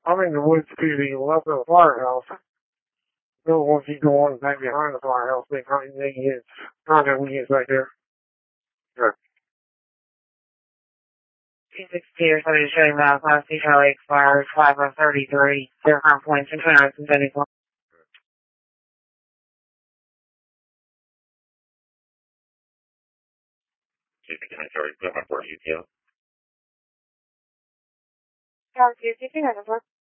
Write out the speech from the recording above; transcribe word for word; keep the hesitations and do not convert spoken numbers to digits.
I'm in the woods to the left of the firehouse. So once you go on back behind the firehouse, they kind of it's contact we get right there. Sure. two sixty-two, somebody showing that Class C Charlie expires five of thirty-three. Zero current points between us and seventy-four. two sixty-nine, sorry, put my four U T L. Tower two sixty-nine,